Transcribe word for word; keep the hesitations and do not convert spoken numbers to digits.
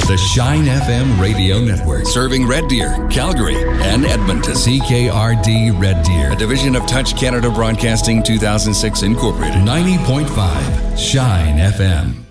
The Shine F M Radio Network. Serving Red Deer, Calgary, and Edmonton. C K R D Red Deer. A division of Touch Canada Broadcasting two thousand six Incorporated. ninety point five Shine F M.